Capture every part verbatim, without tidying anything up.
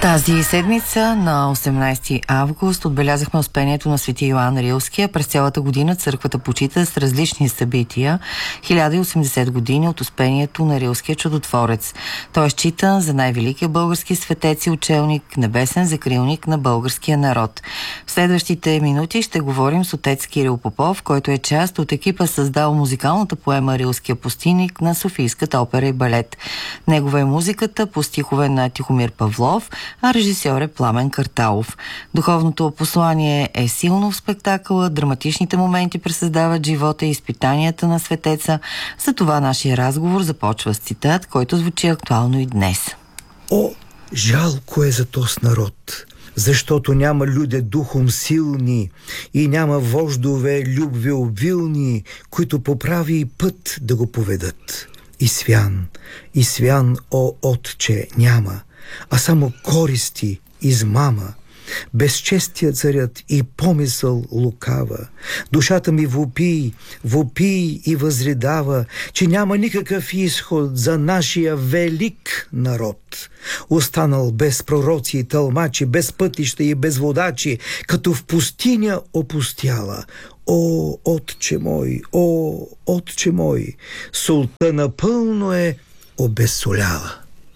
Тази седмица на осемнайсети август отбелязахме успението на свети Йоан Рилския. През цялата година църквата почита с различни събития. хиляда и осемдесет години от успението на Рилския чудотворец. Той е считан за най-великия български светец и учелник, небесен закрилник на българския народ. В следващите минути ще говорим с отец Кирил Попов, който е част от екипа, създал музикалната поема «Рилския пустинник» на Софийската опера и балет. Негова е музиката по стихове на Тихомир Павлов, а режисьор е Пламен Карталов. Духовното послание е силно в спектакъла, драматичните моменти пресъздават живота и изпитанията на светеца. За това нашия разговор започва с цитат, който звучи актуално и днес. О, жалко е за този народ, защото няма люде духом силни и няма вождове любвеобилни, които поправи път да го поведат. И свян, и свян, о отче, няма, а само користи, измама. Безчестия царят и помисъл лукава. Душата ми вопи, вопи и възридава, че няма никакъв изход за нашия велик народ, останал без пророци и тълмачи, без пътища и без водачи, като в пустиня опустяла. О, отче мой, о, отче мой, солта напълно е обезсоляла.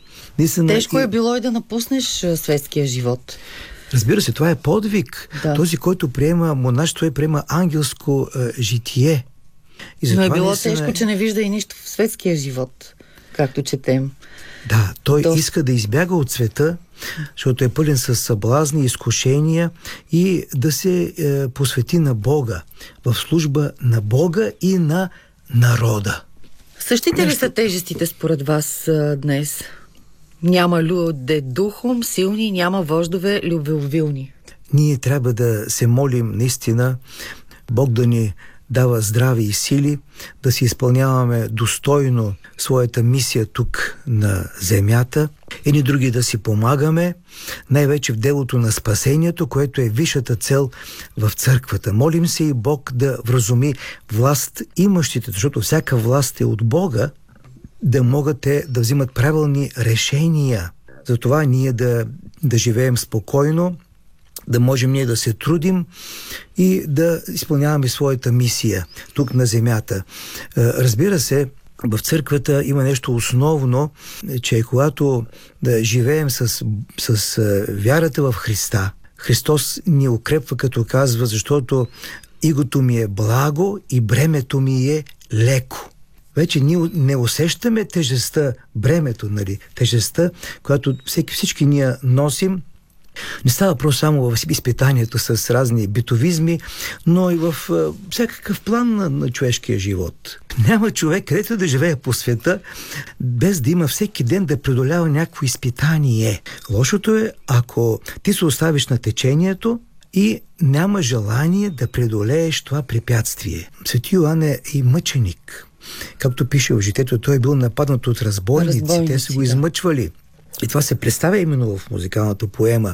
Тежко е било и да напуснеш светския живот. Разбира се, това е подвиг. Да. Този, който приема монашество, е приема ангелско е, житие. И но е било наистина... тежко, че не вижда и нищо в светския живот, както четем. Да, той То... иска да избяга от света, защото е пълен с съблазни, изкушения и да се е, посвети на Бога, в служба на Бога и на народа. Същите Нещо... ли са тежестите според вас а, днес? Няма люде духом силни, няма вождове любвеобилни. Ние трябва да се молим наистина Бог да ни дава здраве и сили, да си изпълняваме достойно своята мисия тук на земята и ни други да си помагаме, най-вече в делото на спасението, което е висшата цел в църквата. Молим се и Бог да вразуми власт имащите, защото всяка власт е от Бога, да могат те да взимат правилни решения. Затова ние да, да живеем спокойно, да можем ние да се трудим и да изпълняваме своята мисия тук на земята. Разбира се, в църквата има нещо основно, че когато да живеем с, с вярата в Христа, Христос ни укрепва, като казва, защото игото ми е благо и бремето ми е леко. Вече ние не усещаме тежестта, бремето, нали, тежестта, която всеки, всички ние носим. Не става просто само в изпитанието с разни битовизми, но и в uh, всякакъв план на, на човешкия живот. Няма човек, където да живее по света, без да има всеки ден да преодолява някакво изпитание. Лошото е, ако ти се оставиш на течението и няма желание да преодолееш това препятствие. Свети Йоан е и мъченик. Както пише в житието, той е бил нападнат от разбойници, разбойници те са го да. измъчвали. И това се представя именно в музикалната поема.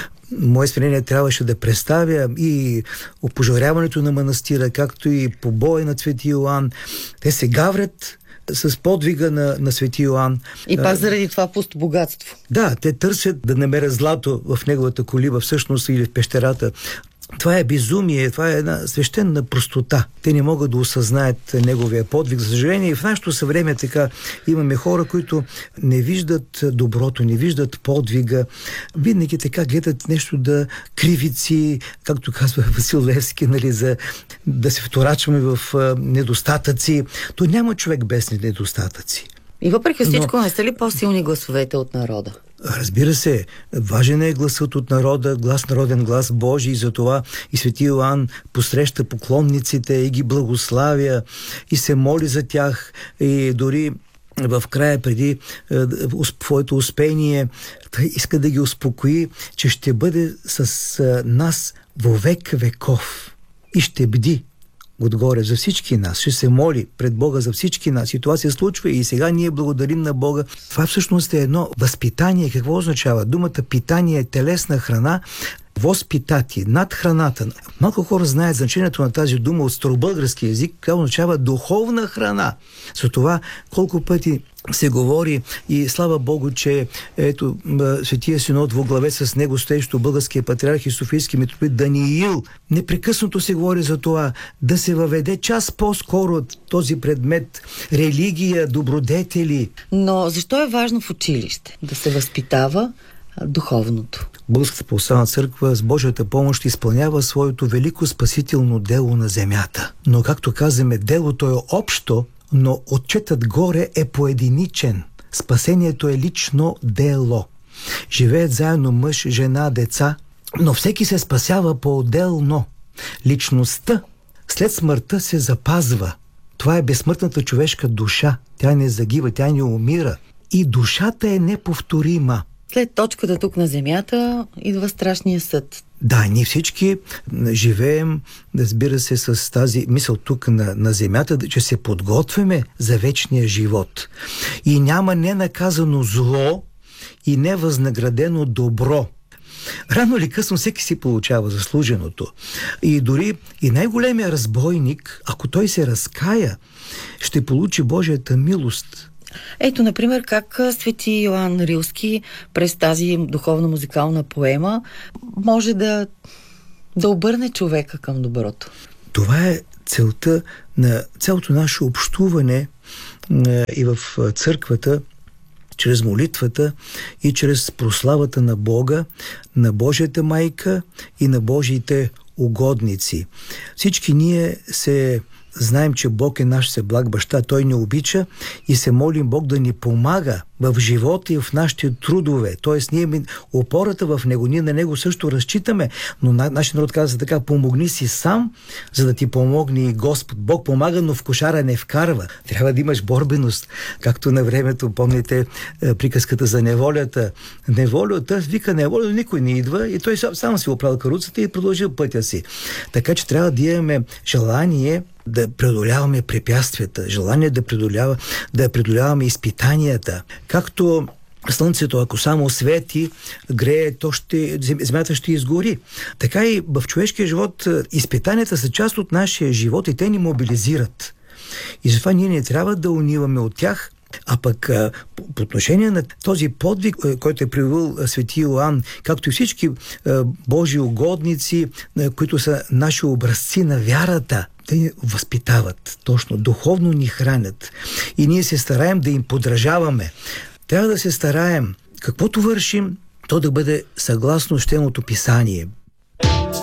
Мое изпълнение трябваше да представя и опожаряването на манастира, както и побоя на Свети Йоан. Те се гаврят с подвига на, на Свети Йоан. И пак заради това пусто богатство. Да, те търсят да намерят злато в неговата колиба, всъщност, или в пещерата. Това е безумие, това е една свещена простота. Те не могат да осъзнаят неговия подвиг. За съжаление, и в нашето съвремие така имаме хора, които не виждат доброто, не виждат подвига. Винаги така гледат нещо да кривици, както казва Васил Левски, нали, за да се вторачваме в недостатъци. То няма човек без недостатъци. И въпреки всичко, Но... не са ли по-силни гласовете от народа? Разбира се, важен е гласът от народа, глас народен, глас Божий, и затова и Свети Йоан посреща поклонниците и ги благославя и се моли за тях, и дори в края, преди е, своето успение, той иска да ги успокои, че ще бъде с е, нас вовек веков и ще бди отгоре за всички нас, ще се моли пред Бога за всички нас. И това се случва и сега ние благодарим на Бога. Това всъщност е едно възпитание. Какво означава? Думата питание е телесна храна, Възпитати, над храната. Малко хора знаят значението на тази дума от старобългарски език, която означава духовна храна. За това колко пъти се говори и слава Богу, че ето Светия Синод во главе с него стоещо българския патриарх и Софийски митрополит Даниил. Непрекъснато се говори за това да се въведе час по-скоро този предмет религия, добродетели. Но защо е важно в училище да се възпитава духовното? Българската православна църква с Божията помощ изпълнява своето велико спасително дело на земята. Но както казваме, делото е общо, но отчетът горе е поединичен. Спасението е лично дело. Живеят заедно мъж, жена, деца, но всеки се спасява по-отделно. Личността след смъртта се запазва. Това е безсмъртната човешка душа. Тя не загива, тя не умира. И душата е неповторима. След точката тук на земята идва страшния съд. Да, ние всички живеем, разбира се, с тази мисъл тук на, на земята, че се подготвяме за вечния живот. И няма ненаказано зло и невъзнаградено добро. Рано или късно всеки си получава заслуженото. И дори и най-големия разбойник, ако той се разкая, ще получи Божията милост. Ето, например, как свети Йоан Рилски през тази духовно-музикална поема може да, да обърне човека към доброто. Това е целта на цялото наше общуване и в църквата, чрез молитвата и чрез прославата на Бога, на Божията майка и на Божиите угодници. Всички ние се знаем, че Бог е наш всеблаг баща, Той ни обича и се молим Бог да ни помага в живота и в нашите трудове. Тоест, ние опората в Него, ние на Него също разчитаме, но на, нашия народ казва така: помогни си сам, за да ти помогне и Господ. Бог помага, но в кошара не вкарва. Трябва да имаш борбеност, както на времето, помните приказката за неволята. Неволята вика неволя, но никой не идва и той сам, сам си оправил каруцата и продължил пътя си. Така че трябва да имаме желание да преодоляваме препятствията, желание да, преодолява, да преодоляваме изпитанията. Както слънцето, ако само свети, грее, то ще, земята ще изгори. Така и в човешкия живот изпитанията са част от нашия живот и те ни мобилизират. И затова ние не трябва да униваме от тях. А пък по, по отношение на този подвиг, който е привел свети Йоан, както и всички Божии угодници, които са наши образци на вярата, те ни възпитават, точно, духовно ни хранят. И ние се стараем да им подражаваме. Трябва да се стараем, каквото вършим, то да бъде съгласно Свещеното писание.